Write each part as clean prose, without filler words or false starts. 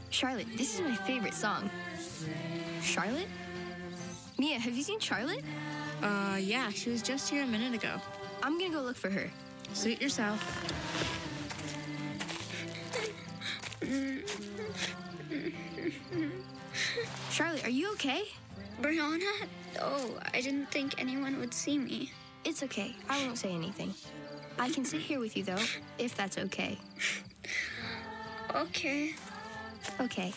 Charlotte, this is my favorite song. Charlotte? Mia, have you seen Charlotte? Yeah, she was just here a minute ago. I'm gonna go look for her. Suit yourself. Charlotte, are you okay? Brianna? Oh, I didn't think anyone would see me. It's okay. I won't say anything. I can sit here with you, though, if that's okay. Okay. Okay.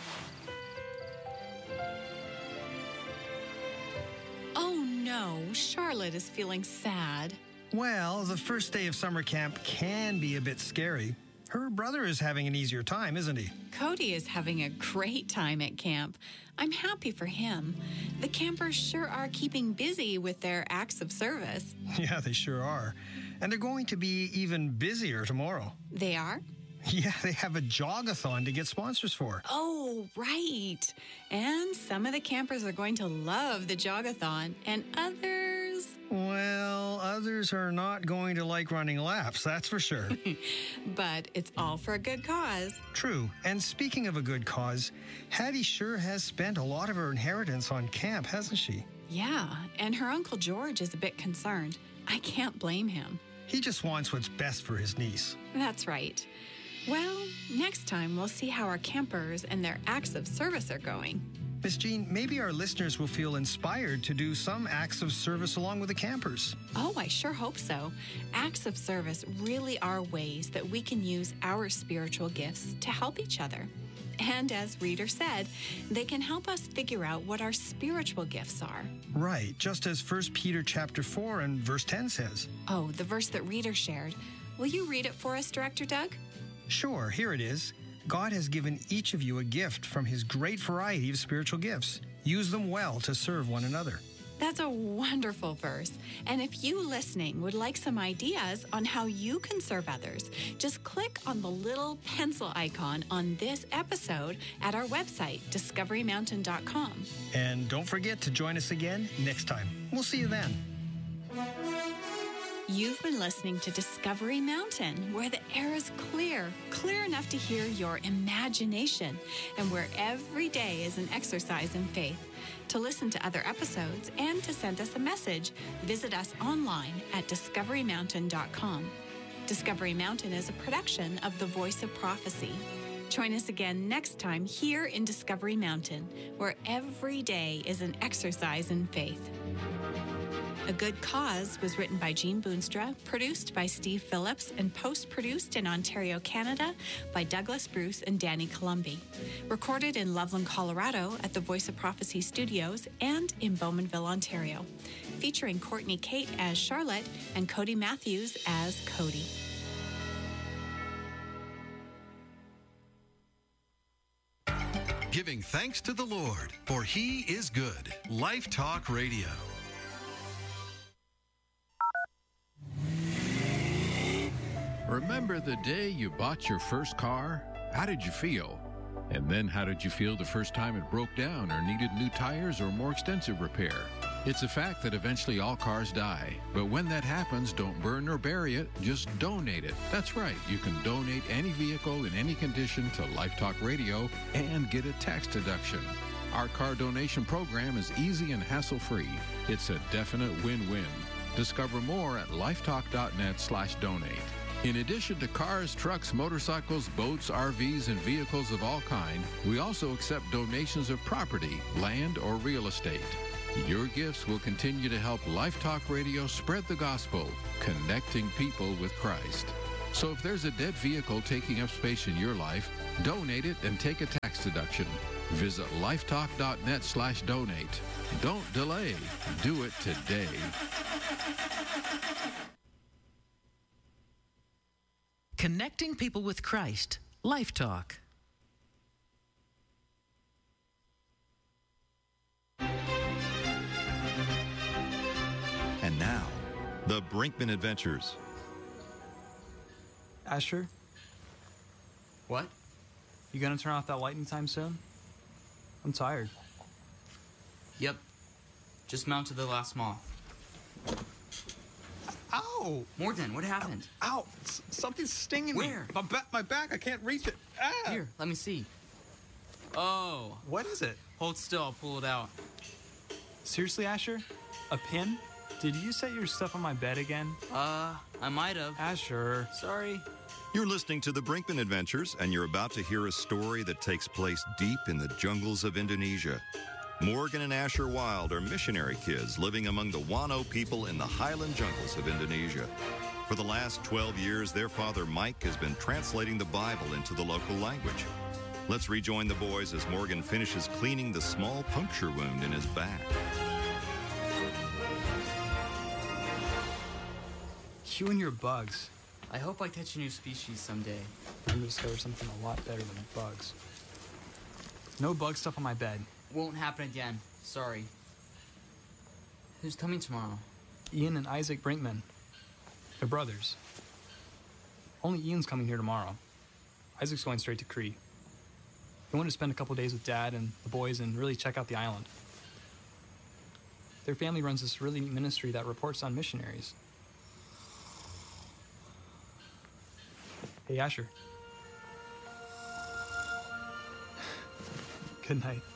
Oh, no. Charlotte is feeling sad. Well, the first day of summer camp can be a bit scary. Her brother is having an easier time, isn't he? Cody is having a great time at camp. I'm happy for him. The campers sure are keeping busy with their acts of service. Yeah, they sure are. And they're going to be even busier tomorrow. They are? Yeah, they have a jog-a-thon to get sponsors for. Oh, right. And some of the campers are going to love the jog-a-thon, and others... Well, others are not going to like running laps, that's for sure. But it's all for a good cause. True. And speaking of a good cause, Hattie sure has spent a lot of her inheritance on camp, hasn't she? Yeah, and her Uncle George is a bit concerned. I can't blame him. He just wants what's best for his niece. That's right. Well, next time we'll see how our campers and their acts of service are going. Miss Jean, maybe our listeners will feel inspired to do some acts of service along with the campers. Oh, I sure hope so. Acts of service really are ways that we can use our spiritual gifts to help each other. And as Reader said, they can help us figure out what our spiritual gifts are. Right, just as 1 Peter chapter 4 and verse 10 says. Oh, the verse that Reader shared. Will you read it for us, Director Doug? Sure, here it is. God has given each of you a gift from his great variety of spiritual gifts. Use them well to serve one another. That's a wonderful verse. And if you listening would like some ideas on how you can serve others, just click on the little pencil icon on this episode at our website, discoverymountain.com. And don't forget to join us again next time. We'll see you then. You've been listening to Discovery Mountain, where the air is clear enough to hear your imagination, and where every day is an exercise in faith. To listen to other episodes and to send us a message, visit us online at discoverymountain.com. Discovery Mountain is a production of The Voice of Prophecy. Join us again next time here in Discovery Mountain, where every day is an exercise in faith. A Good Cause was written by Jean Boonstra, produced by Steve Phillips, and post-produced in Ontario, Canada by Douglas Bruce and Danny Columbi. Recorded in Loveland, Colorado at the Voice of Prophecy Studios and in Bowmanville, Ontario. Featuring Courtney Kate as Charlotte and Cody Matthews as Cody. Giving thanks to the Lord, for he is good. Life Talk Radio. Remember the day you bought your first car? How did you feel? And then how did you feel the first time it broke down or needed new tires or more extensive repair? It's a fact that eventually all cars die. But when that happens, don't burn or bury it, just donate it. That's right, you can donate any vehicle in any condition to Life Talk Radio and get a tax deduction. Our car donation program is easy and hassle-free. It's a definite win-win. Discover more at lifetalk.net/donate. In addition to cars, trucks, motorcycles, boats, RVs, and vehicles of all kind, we also accept donations of property, land, or real estate. Your gifts will continue to help Life Talk Radio spread the gospel, connecting people with Christ. So if there's a dead vehicle taking up space in your life, donate it and take a tax deduction. Visit lifetalk.net/donate. Don't delay. Do it today. Connecting people with Christ. Life Talk. And now, the Brinkman Adventures. Asher, What? you gonna turn off that lighting time soon? I'm tired. Yep. Just mounted the last moth. Ow! Morgan, what happened? Ow! Something's stinging me. Where? My back, I can't reach it. Ah! Here, let me see. Oh. What is it? Hold still, I'll pull it out. Seriously, Asher? A pin? Did you set your stuff on my bed again? I might have. Asher. Sorry. You're listening to the Brinkman Adventures, and you're about to hear a story that takes place deep in the jungles of Indonesia. Morgan and Asher Wild are missionary kids living among the Wano people in the highland jungles of Indonesia. For the last 12 years, their father Mike has been translating the Bible into the local language. Let's rejoin the boys as Morgan finishes cleaning the small puncture wound in his back. You and your bugs. I hope I catch a new species someday. I'm gonna discover something a lot better than bugs. No bug stuff on my bed. Won't happen again. Sorry. Who's coming tomorrow? Ian and Isaac Brinkman. They're brothers. Only Ian's coming here tomorrow. Isaac's going straight to Crete. They want to spend a couple days with Dad and the boys and really check out the island. Their family runs this really neat ministry that reports on missionaries. Hey, Asher. Good night.